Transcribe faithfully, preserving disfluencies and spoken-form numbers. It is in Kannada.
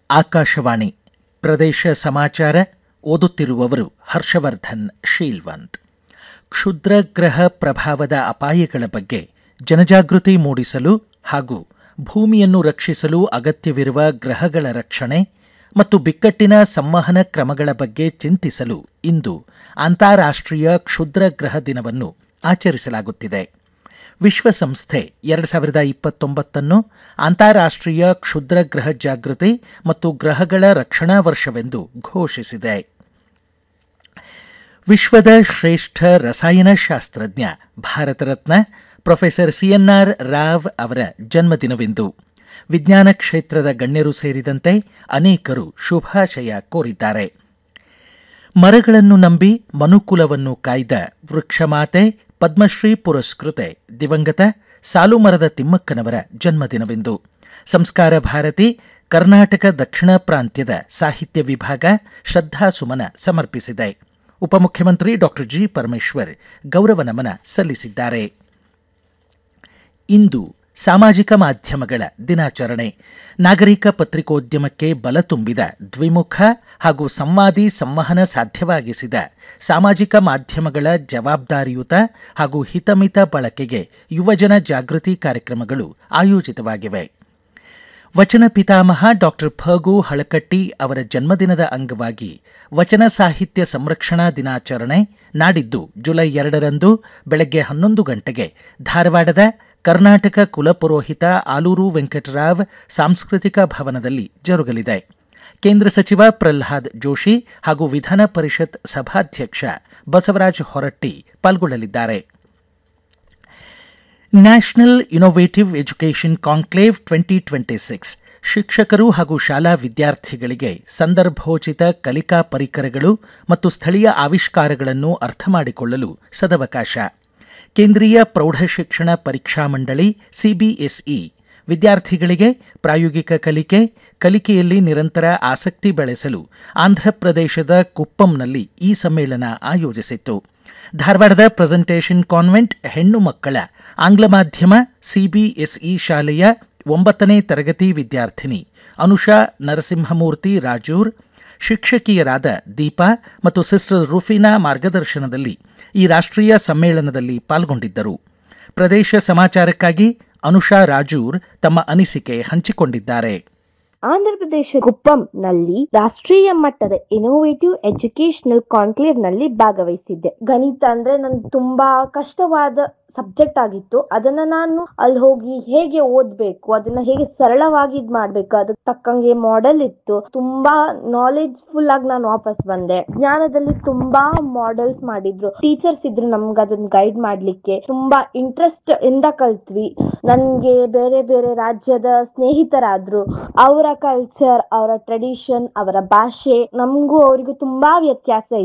ಆಕಾಶವಾಣಿ ಪ್ರದೇಶ ಸಮಾಚಾರ ಓದುತ್ತಿರುವವರು ಹರ್ಷವರ್ಧನ್ ಶೀಲ್ವಂತ್. ಕ್ಷುದ್ರಗ್ರಹ ಪ್ರಭಾವದ ಅಪಾಯಗಳ ಬಗ್ಗೆ ಜನಜಾಗೃತಿ ಮೂಡಿಸಲು ಹಾಗೂ ಭೂಮಿಯನ್ನು ರಕ್ಷಿಸಲು ಅಗತ್ಯವಿರುವ ಗ್ರಹಗಳ ರಕ್ಷಣೆ ಮತ್ತು ಬಿಕ್ಕಟ್ಟಿನ ಸಂವಹನ ಕ್ರಮಗಳ ಬಗ್ಗೆ ಚಿಂತಿಸಲು ಇಂದು ಅಂತಾರಾಷ್ಟ್ರೀಯ ಕ್ಷುದ್ರಗ್ರಹ ದಿನವನ್ನು ಆಚರಿಸಲಾಗುತ್ತಿದೆ. ವಿಶ್ವಸಂಸ್ಥೆ ಎರಡು ಸಾವಿರದ ಇಪ್ಪತ್ತೊಂಬತ್ತನ್ನು ಅಂತಾರಾಷ್ಟ್ರೀಯ ಕ್ಷುದ್ರಗ್ರಹ ಜಾಗೃತಿ ಮತ್ತು ಗ್ರಹಗಳ ರಕ್ಷಣಾ ವರ್ಷವೆಂದು ಘೋಷಿಸಿದೆ. ವಿಶ್ವದ ಶ್ರೇಷ್ಠ ರಸಾಯನಶಾಸ್ತ್ರಜ್ಞ Bharat Ratna professor C N R Rao ಅವರ ಜನ್ಮದಿನವಿಂದು. ವಿಜ್ಞಾನ ಕ್ಷೇತ್ರದ ಗಣ್ಯರು ಸೇರಿದಂತೆ ಅನೇಕರು ಶುಭಾಶಯ ಕೋರಿದ್ದಾರೆ. ಮರಗಳನ್ನು ನಂಬಿ ಮನುಕುಲವನ್ನು ಕಾಯ್ದ ವೃಕ್ಷಮಾತೆ ಪದ್ಮಶ್ರೀ ಪುರಸ್ಕೃತೆ ದಿವಂಗತ ಸಾಲುಮರದ ತಿಮ್ಮಕ್ಕನವರ ಜನ್ಮದಿನವಿಂದು. ಸಂಸ್ಕಾರ ಭಾರತಿ ಕರ್ನಾಟಕ ದಕ್ಷಿಣ ಪ್ರಾಂತ್ಯದ ಸಾಹಿತ್ಯ ವಿಭಾಗ ಶ್ರದ್ಧಾಸುಮನ ಸಮರ್ಪಿಸಿದೆ. ಉಪಮುಖ್ಯಮಂತ್ರಿ ಡಾಕ್ಟರ್ ಜಿ ಪರಮೇಶ್ವರ್ ಗೌರವ ನಮನ ಸಲ್ಲಿಸಿದ್ದಾರೆ. ಇಂದು ಸಾಮಾಜಿಕ ಮಾಧ್ಯಮಗಳ ದಿನಾಚರಣೆ. ನಾಗರಿಕ ಪತ್ರಿಕೋದ್ಯಮಕ್ಕೆ ಬಲ ತುಂಬಿದ ದ್ವಿಮುಖ ಹಾಗೂ ಸಂವಾದಿ ಸಂವಹನ ಸಾಧ್ಯವಾಗಿಸಿದ ಸಾಮಾಜಿಕ ಮಾಧ್ಯಮಗಳ ಜವಾಬ್ದಾರಿಯುತ ಹಾಗೂ ಹಿತಮಿತ ಬಳಕೆಗೆ ಯುವಜನ ಜಾಗೃತಿ ಕಾರ್ಯಕ್ರಮಗಳು ಆಯೋಜಿತವಾಗಿವೆ. ವಚನ ಪಿತಾಮಹ ಡಾಕ್ಟರ್ ಫಗು ಹಳಕಟ್ಟಿ ಅವರ ಜನ್ಮದಿನದ ಅಂಗವಾಗಿ ವಚನ ಸಾಹಿತ್ಯ ಸಂರಕ್ಷಣಾ ದಿನಾಚರಣೆ ನಾಡಿದ್ದು ಜುಲೈ ಎರಡರಂದು ಬೆಳಗ್ಗೆ ಹನ್ನೊಂದು ಗಂಟೆಗೆ ಧಾರವಾಡದ ಕರ್ನಾಟಕ ಕುಲಪುರೋಹಿತ ಆಲೂರು ವೆಂಕಟರಾವ್ ಸಾಂಸ್ಕೃತಿಕ ಭವನದಲ್ಲಿ ಜರುಗಲಿದೆ. ಕೇಂದ್ರ ಸಚಿವ ಪ್ರಹ್ಲಾದ್ ಜೋಶಿ ಹಾಗೂ ವಿಧಾನ ಪರಿಷತ್ ಸಭಾಧ್ಯಕ್ಷ ಬಸವರಾಜ ಹೊರಟ್ಟಿ ಪಾಲ್ಗೊಳ್ಳಲಿದ್ದಾರೆ. National innovative education conclave twenty twenty six ಶಿಕ್ಷಕರು ಹಾಗೂ ಶಾಲಾ ವಿದ್ಯಾರ್ಥಿಗಳಿಗೆ ಸಂದರ್ಭೋಚಿತ ಕಲಿಕಾ ಪರಿಕರಗಳು ಮತ್ತು ಸ್ಥಳೀಯ ಆವಿಷ್ಕಾರಗಳನ್ನು ಅರ್ಥಮಾಡಿಕೊಳ್ಳಲು ಸದವಕಾಶ. ಕೇಂದ್ರೀಯ ಪ್ರೌಢಶಿಕ್ಷಣ ಪರೀಕ್ಷಾ ಮಂಡಳಿ ಸಿಬಿಎಸ್ಇ ವಿದ್ಯಾರ್ಥಿಗಳಿಗೆ ಪ್ರಾಯೋಗಿಕ ಕಲಿಕೆ ಕಲಿಕೆಯಲ್ಲಿ ನಿರಂತರ ಆಸಕ್ತಿ ಬೆಳೆಸಲು ಆಂಧ್ರಪ್ರದೇಶದ ಕುಪ್ಪಂನಲ್ಲಿ ಈ ಸಮ್ಮೇಳನ ಆಯೋಜಿಸಿತ್ತು. ಧಾರವಾಡದ ಪ್ರೆಸೆಂಟೇಷನ್ ಕಾನ್ವೆಂಟ್ ಹೆಣ್ಣು ಮಕ್ಕಳ ಆಂಗ್ಲ ಮಾಧ್ಯಮ ಸಿಬಿಎಸ್ಇ ಶಾಲೆಯ ಒಂಬತ್ತನೇ ತರಗತಿ ವಿದ್ಯಾರ್ಥಿನಿ ಅನುಷಾ ನರಸಿಂಹಮೂರ್ತಿ ರಾಜೂರ್, ಶಿಕ್ಷಕಿಯರಾದ ದೀಪಾ ಮತ್ತು ಸಿಸ್ಟರ್ ರುಫಿನಾ ಮಾರ್ಗದರ್ಶನದಲ್ಲಿ ಈ ರಾಷ್ಟ್ರೀಯ ಸಮ್ಮೇಳನದಲ್ಲಿ ಪಾಲ್ಗೊಂಡಿದ್ದರು. ಪ್ರದೇಶ ಸಮಾಚಾರಕ್ಕಾಗಿ ಅನುಷಾ ರಾಜೂರ್ ತಮ್ಮ ಅನಿಸಿಕೆ ಹಂಚಿಕೊಂಡಿದ್ದಾರೆ. ಆಂಧ್ರಪ್ರದೇಶ ಕುಪ್ಪಂನಲ್ಲಿ ರಾಷ್ಟ್ರೀಯ ಮಟ್ಟದ ಇನೋವೇಟಿವ್ ಎಜುಕೇಶನಲ್ ಕಾನ್ಕ್ಲೇವ್ ನಲ್ಲಿ ಭಾಗವಹಿಸಿದ್ದೆ. ಗಣಿತ ಅಂದ್ರೆ ನನ್ಗೆ ತುಂಬಾ ಕಷ್ಟವಾದ ಸಬ್ಜೆಕ್ಟ್ ಆಗಿತ್ತು. ಅದನ್ನ ನಾನು ಅಲ್ಲಿ ಹೋಗಿ ಹೇಗೆ ಓದ್ಬೇಕು, ಅದನ್ನ ಹೇಗೆ ಸರಳವಾಗಿ ಇದ್ ಮಾಡ್ಬೇಕು, ಅದಕ್ಕೆ ತಕ್ಕಂಗೆ ಮಾಡೆಲ್ ಇತ್ತು. ತುಂಬಾ ನಾಲೆಜ್ ಫುಲ್ ಆಗಿ ನಾನು ವಾಪಸ್ ಬಂದೆ. ಜ್ಞಾನದಲ್ಲಿ ತುಂಬಾ ಮಾಡೆಲ್ಸ್ ಮಾಡಿದ್ರು, ಟೀಚರ್ಸ್ ಇದ್ರು ನಮ್ಗೆ ಅದನ್ನ ಗೈಡ್ ಮಾಡ್ಲಿಕ್ಕೆ. ತುಂಬಾ ಇಂಟ್ರೆಸ್ಟ್ ಇಂದ ಕಲ್ತ್ವಿ. ನನ್ಗೆ ಬೇರೆ ಬೇರೆ ರಾಜ್ಯದ ಸ್ನೇಹಿತರಾದ್ರು. ಅವರ ಕಲ್ಚರ್, ಅವರ ಟ್ರೆಡಿಷನ್, ಅವರ ಭಾಷೆ ನಮಗೂ ಅವರಿಗೂ ತುಂಬಾ ವ್ಯತ್ಯಾಸ